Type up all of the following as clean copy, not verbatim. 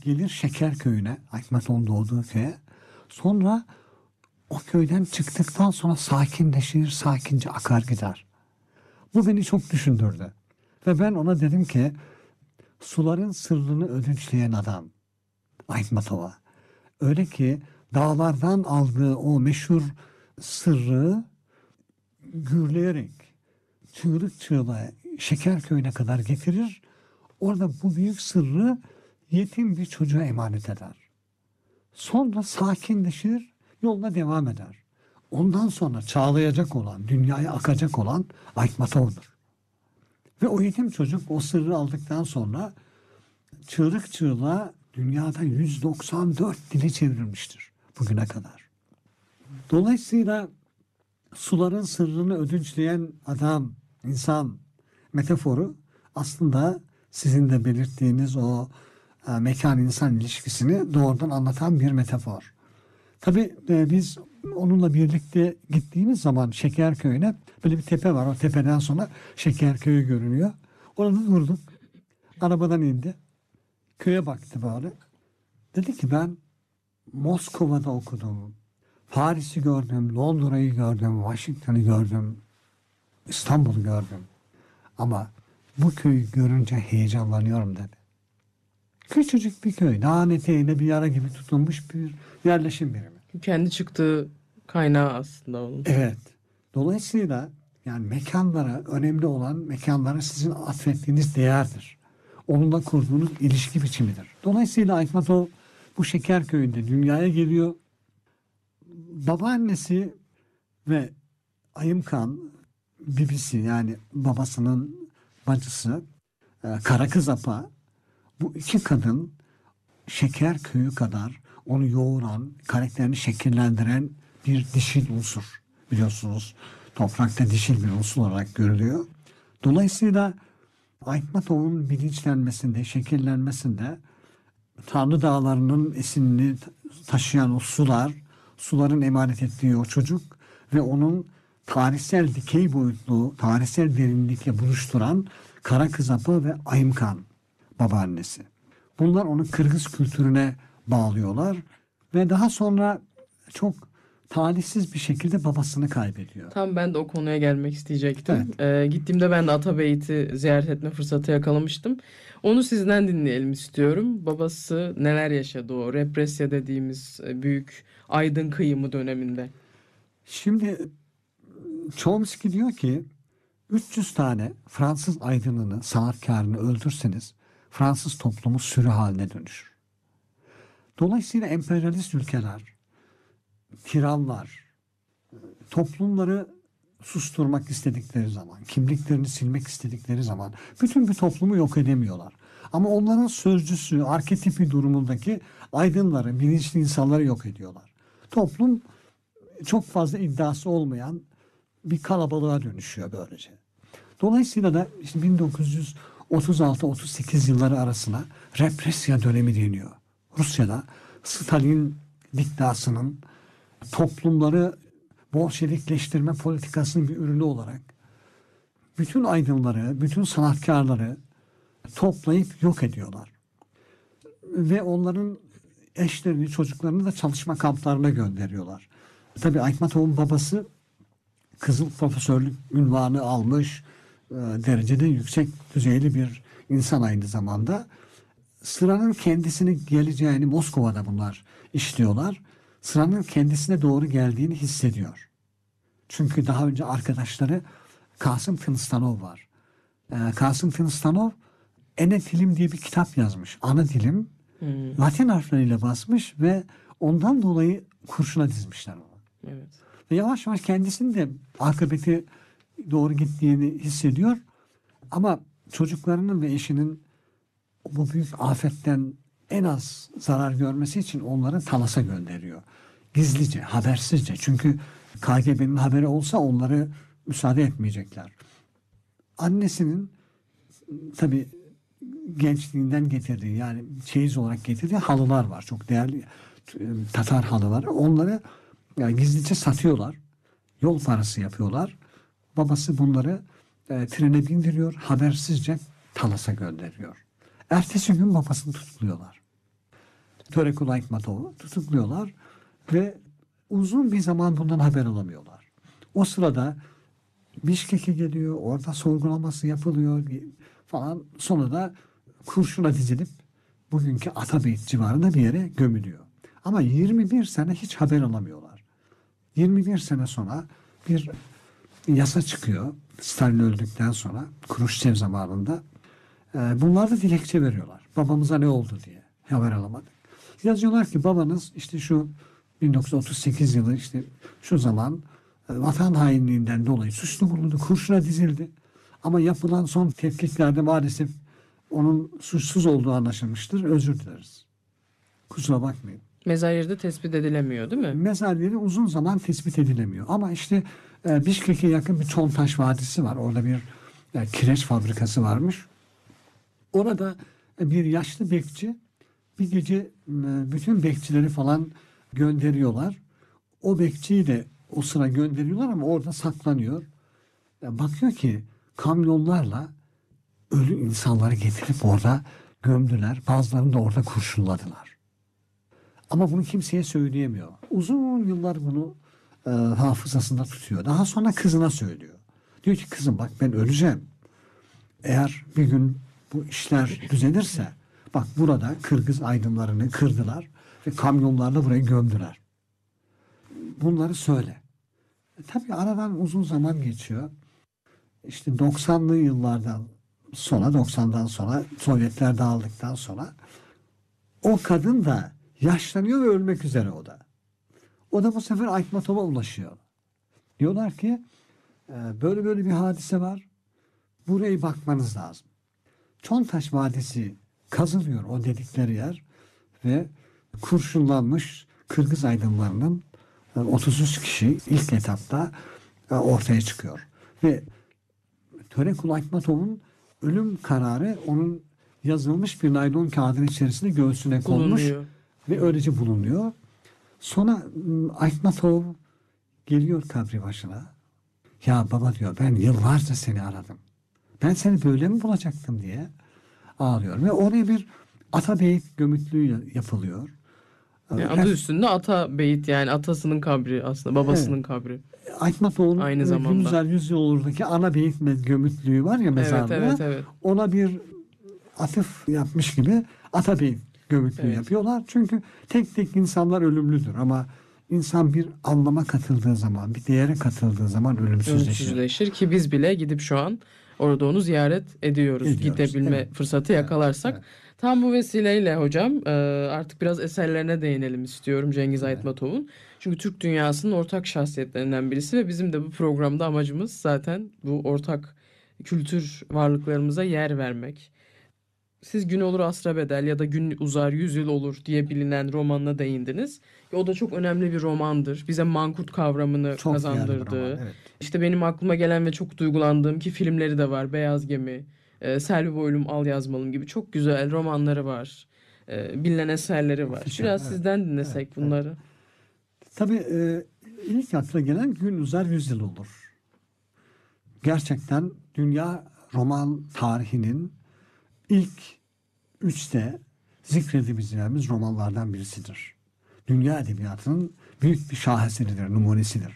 gelir Şekerköy'üne, Aytmatov'un doğduğu köye. Sonra o köyden çıktıktan sonra sakinleşir, sakince akar gider. Bu beni çok düşündürdü. Ve ben ona dedim ki suların sırrını ödünçleyen adam Aytmatov'a. Öyle ki dağlardan aldığı o meşhur sırrı gürleyerek çığlık çığlığa Şekerköy'üne kadar getirir. Orada bu büyük sırrı yetim bir çocuğa emanet eder. Sonra sakinleşir, yoluna devam eder. Ondan sonra çağlayacak olan, dünyaya akacak olan Aytmatov'dur. Ve o yetim çocuk o sırrı aldıktan sonra çığlık çığlığa dünyada 194 dile çevrilmiştir bugüne kadar. Dolayısıyla suların sırrını ödünçleyen adam, insan metaforu aslında sizin de belirttiğiniz o mekan-insan ilişkisini doğrudan anlatan bir metafor. Tabii biz onunla birlikte gittiğimiz zaman Şekerköy'üne böyle bir tepe var. O tepeden sonra Şekerköy'ü görünüyor. Orada durduk. Arabadan indi. Köye baktı böyle. Dedi ki ben Moskova'da okudum. Paris'i gördüm, Londra'yı gördüm, Washington'ı gördüm, İstanbul'u gördüm. Ama bu köyü görünce heyecanlanıyorum dedi. Küçücük bir köy, dağın eteğinde bir yara gibi tutulmuş bir yerleşim birimi. Kendi çıktığı kaynağı aslında onun. Evet. Dolayısıyla yani mekanlara, önemli olan mekanlara sizin atfettiğiniz değerdir. Onunla kurduğunuz ilişki biçimidir. Dolayısıyla Aytmatov bu Şekerköy'ünde dünyaya geliyor. Babaannesi ve Ayımkan bibisi yani babasının bacısı Kara Kız Apa, bu iki kadın Şekerköy'ü kadar onu yoğuran, karakterini şekillendiren bir dişil unsur. Biliyorsunuz toprakta dişil bir unsur olarak görülüyor. Dolayısıyla Aytmatov'un bilinçlenmesinde, şekillenmesinde Tanrı Dağları'nın esinini taşıyan o sular, suların emanet ettiği o çocuk ve onun tarihsel dikey boyutlu, tarihsel derinlikle buluşturan Kara Kız Apa ve Ayımkan babaannesi. Bunlar onu Kırgız kültürüne bağlıyorlar ve daha sonra çok talihsiz bir şekilde babasını kaybediyor. Tam ben de o konuya gelmek isteyecektim. Gittiğimde ben de Atabeyt'i ziyaret etme fırsatı yakalamıştım. Onu sizden dinleyelim istiyorum. Babası neler yaşadı o represya dediğimiz büyük aydın kıyımı döneminde. Şimdi Chomsky diyor ki 300 tane Fransız aydınını, sanatkarını öldürseniz Fransız toplumu sürü haline dönüşür. Dolayısıyla emperyalist ülkeler, tiranlar, toplumları susturmak istedikleri zaman, kimliklerini silmek istedikleri zaman bütün bir toplumu yok edemiyorlar. Ama onların sözcüsü, arketipi durumundaki aydınları, bilinçli insanları yok ediyorlar. Toplum çok fazla iddiası olmayan bir kalabalığa dönüşüyor böylece. Dolayısıyla da işte 1936-38 yılları arasına represya dönemi deniyor. Rusya'da Stalin diktasının toplumları Bolşevikleştirme politikasının bir ürünü olarak bütün aydınları, bütün sanatkarları toplayıp yok ediyorlar. Ve onların eşlerini, çocuklarını da çalışma kamplarına gönderiyorlar. Tabii Aytmatov'un babası Kızıl Profesörlük unvanı almış, derecede yüksek düzeyli bir insan aynı zamanda. Sıranın kendisine geleceğini Moskova'da bunlar işliyorlar. Sıranın kendisine doğru geldiğini hissediyor. Çünkü daha önce arkadaşları Kasım Tınstanov var. Kasım Tınstanov Ene Dilim diye bir kitap yazmış. Ana dilim Latin harfleriyle basmış ve ondan dolayı kurşuna dizmişler onu. Evet. Ve yavaş yavaş kendisinin de akıbeti doğru gittiğini hissediyor. Ama çocuklarının ve eşinin bu büyük afetten en az zarar görmesi için onları Talas'a gönderiyor. Gizlice, habersizce. Çünkü KGB'nin haberi olsa onları müsaade etmeyecekler. Annesinin tabii gençliğinden getirdiği yani çeyiz olarak getirdiği halılar var. Çok değerli Tatar halıları. Onları yani gizlice satıyorlar. Yol parası yapıyorlar. Babası bunları trene bindiriyor. Habersizce Talas'a gönderiyor. Ertesi gün babasını tutukluyorlar. Törekul Aytmatov'u tutukluyorlar ve uzun bir zaman bundan haber alamıyorlar. O sırada Bişkek'e geliyor, orada sorgulaması yapılıyor falan. Sonra da kurşuna dizilip bugünkü Atabeyt civarında bir yere gömülüyor. Ama 21 sene hiç haber alamıyorlar. 21 sene sonra bir yasa çıkıyor. Stalin öldükten sonra Kruşçev zamanında. Bunlar da dilekçe veriyorlar. Babamıza ne oldu diye. Haber alamadık. Yazıyorlar ki babanız işte şu 1938 yılı işte şu zaman vatan hainliğinden dolayı suçlu bulundu. Kurşuna dizildi. Ama yapılan son tetkiklerde maalesef onun suçsuz olduğu anlaşılmıştır. Özür dileriz. Kusura bakmayın. Mezar yeri de tespit edilemiyor değil mi? Mezar yeri uzun zaman tespit edilemiyor. Ama işte Bişkek'e yakın bir Çontaş Vadisi var. Orada bir kireç fabrikası varmış. Orada bir yaşlı bekçi bir gece bütün bekçileri falan gönderiyorlar. O bekçiyi de o sıra gönderiyorlar ama orada saklanıyor. Bakıyor ki kamyonlarla ölü insanları getirip orada gömdüler. Bazılarını da orada kurşunladılar. Ama bunu kimseye söyleyemiyor. Uzun yıllar bunu hafızasında tutuyor. Daha sonra kızına söylüyor. Diyor ki kızım bak ben öleceğim. Eğer bir gün bu işler düzelirse bak burada Kırgız aydınlarını kırdılar ve kamyonlarla burayı gömdüler. Bunları söyle. Tabii aradan uzun zaman geçiyor. İşte 90'lı yıllardan sonra 90'dan sonra Sovyetler dağıldıktan sonra o kadın da yaşlanıyor ve ölmek üzere o da. O da bu sefer Aytmatov'a ulaşıyor. Diyorlar ki böyle böyle bir hadise var. Buraya bakmanız lazım. Çontaş Vadisi kazılıyor o dedikleri yer ve kurşunlanmış Kırgız aydınlarının 33 kişi ilk etapta ortaya çıkıyor. Ve Törekul Aytmatov'un ölüm kararı onun yazılmış bir naylon kağıdın içerisinde göğsüne konmuş Bulunuyor. ve öylece bulunuyor. Sonra Aytmatov geliyor kabri başına. Ya baba diyor ben yıllarca seni aradım. Ben seni böyle mi bulacaktım diye ağlıyor. Ve oraya bir Atabeyit gömütlüğü yapılıyor. Yani adı üstünde Atabeyit yani atasının kabri aslında babasının kabri. Aytmatov'un Aynı zamanda. Gülüzel Yüzyolu'ndaki Anabeyit gömütlüğü var ya mezarlığı. Evet. Ona bir atıf yapmış gibi Atabeyit gömütlüğü Evet. yapıyorlar. Çünkü tek tek insanlar ölümlüdür ama insan bir anlama katıldığı zaman, bir değere katıldığı zaman ölümsüzleşir. Ölümsüzleşir ki biz bile gidip şu an orada onu ziyaret ediyoruz. Gidebilme evet. fırsatı yakalarsak. Evet. Tam bu vesileyle hocam artık biraz eserlerine değinelim istiyorum Cengiz Aytmatov'un. Çünkü Türk dünyasının ortak şahsiyetlerinden birisi ve bizim de bu programda amacımız zaten bu ortak kültür varlıklarımıza yer vermek. Siz Gün Olur Asra Bedel ya da Gün Uzar 100 Yıl Olur diye bilinen romanına değindiniz. O da çok önemli bir romandır. Bize mankurt kavramını Çok değerli bir kazandırdığı. roman, evet. İşte benim aklıma gelen ve çok duygulandığım ki filmleri de var. Beyaz Gemi, Selvi Boylum Al Yazmalım gibi çok güzel romanları var. Bilinen eserleri var. Muhteşem, Biraz evet. sizden dinlesek Evet, bunları. Tabii ilk akla gelen Gün Uzar 100 Yıl Olur. Gerçekten dünya roman tarihinin ilk üçte zikredebileceğimiz romanlardan birisidir. Dünya edebiyatının büyük bir şaheseridir, numunesidir.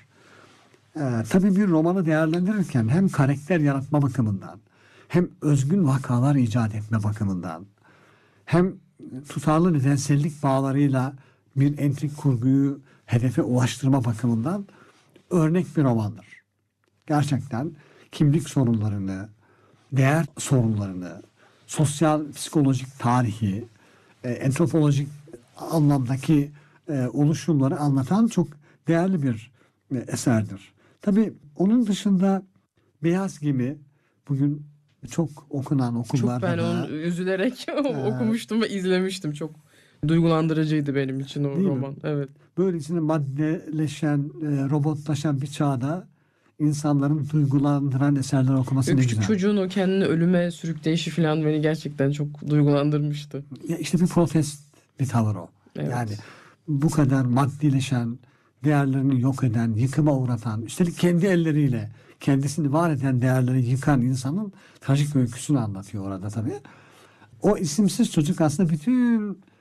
Tabii bir romanı değerlendirirken hem karakter yaratma bakımından, hem özgün vakalar icat etme bakımından, hem tutarlı nedensellik bağlarıyla bir entrik kurguyu hedefe ulaştırma bakımından örnek bir romandır. Gerçekten kimlik sorunlarını, değer sorunlarını, sosyal, psikolojik tarihi, antropolojik anlamdaki oluşumları anlatan çok değerli bir eserdir. Tabii onun dışında Beyaz Gemi bugün çok okunan Çok okullarda ben da onu üzülerek okumuştum ve izlemiştim. Çok duygulandırıcıydı benim için o Değil mi? roman. Evet. böylesine maddeleşen, robotlaşan bir çağda insanların duygulandıran eserler okuması Ve ne küçük güzel. çocuğun o kendini ölüme sürükleyişi falan beni gerçekten çok duygulandırmıştı. Ya işte bir protest bir tavır o. Evet. Yani bu kadar maddileşen, değerlerini yok eden, yıkıma uğratan, üstelik kendi elleriyle kendisini var eden değerleri yıkan insanın trajik öyküsünü anlatıyor orada tabii. O isimsiz çocuk aslında bütün